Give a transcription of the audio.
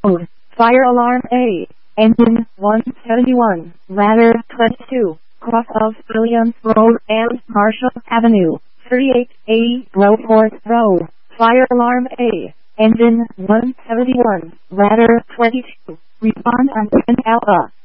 Code. Fire alarm A. Engine 171. Ladder 22. Cross of Williams Road and Marshall Avenue. 38A Beaufort Road. Fire alarm A. Engine 171. Ladder 22. Respond on 10 Alpha.